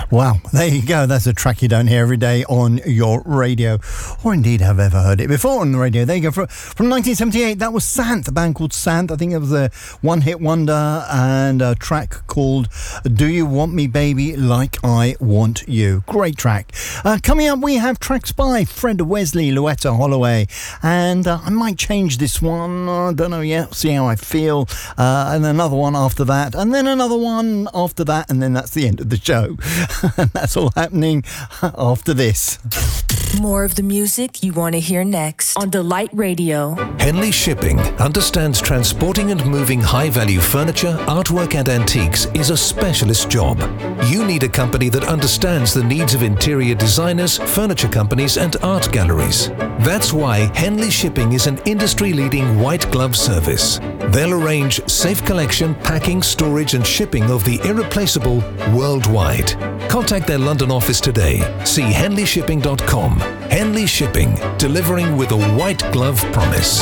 Wow, there you go. That's a track you don't hear every day on your radio, or indeed have ever heard it before on the radio. There you go. From 1978, that was Sant, a band called Sant. I think it was a one-hit wonder, and a track called Do You Want Me Baby Like I Want You. Great track. Coming up, we have tracks by Fred Wesley, Louetta Holloway, and I might change this one. I don't know yet. See how I feel. And another one after that, and then another one after that, and then that's the end of the show. And that's all happening after this. More of the music you want to hear next on Delight Radio. Henley Shipping understands transporting and moving high-value furniture, artwork and antiques is a specialist job. You need a company that understands the needs of interior designers, furniture companies and art galleries. That's why Henley Shipping is an industry-leading white glove service. They'll arrange safe collection, packing, storage and shipping of the irreplaceable worldwide. Contact their London office today. See henleyshipping.com. Henley Shipping, delivering with a white glove promise.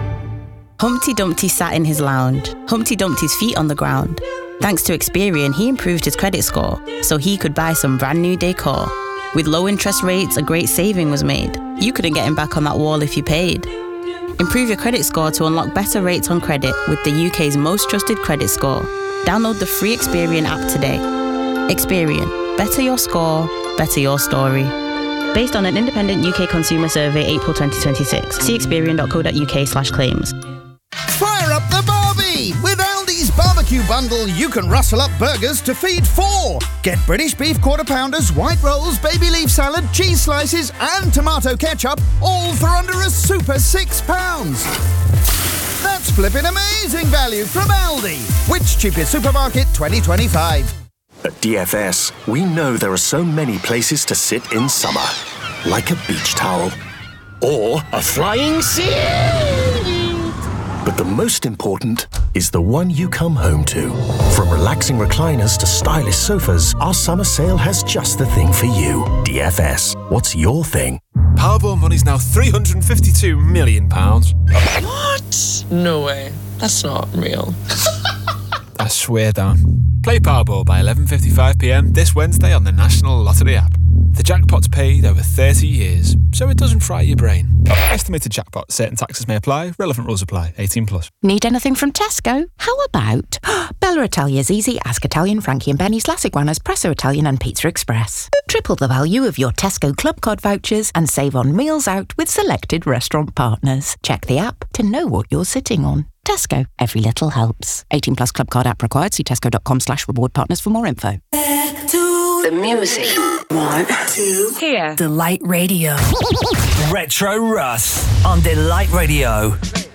Humpty Dumpty sat in his lounge, Humpty Dumpty's feet on the ground. Thanks to Experian, he improved his credit score so he could buy some brand new decor. With low interest rates, a great saving was made. You couldn't get him back on that wall if you paid. Improve your credit score to unlock better rates on credit with the UK's most trusted credit score. Download the free Experian app today. Experian. Better your score, better your story. Based on an independent UK consumer survey, April 2026. See experian.co.uk/claims. Fire up the Barbie! With Aldi's Barbecue Bundle, you can rustle up burgers to feed 4. Get British beef quarter pounders, white rolls, baby leaf salad, cheese slices and tomato ketchup, all for under a super £6. That's flipping amazing value from Aldi. Which cheapest supermarket 2025? At DFS, we know there are so many places to sit in summer. Like a beach towel. Or a flying seat. But the most important is the one you come home to. From relaxing recliners to stylish sofas, our summer sale has just the thing for you. DFS. What's your thing? Powerball money's now £352 million. What? No way. That's not real. I swear down. Play Powerball by 11:55pm this Wednesday on the National Lottery app. The jackpot's paid over 30 years, so it doesn't fry your brain. Estimated jackpot. Certain taxes may apply. Relevant rules apply. 18+. Need anything from Tesco? How about Bella Italia's Easy, Ask Italian, Frankie and Benny's, Las Iguanas, Presso Italian and Pizza Express. Triple the value of your Tesco Club Card vouchers and save on meals out with selected restaurant partners. Check the app to know what you're sitting on. Tesco. Every little helps. 18+ Club Card app required. See tesco.com/reward partners for more info. Back to the music. 1, 2, here. Delight Radio. Retro Russ on Delight Radio.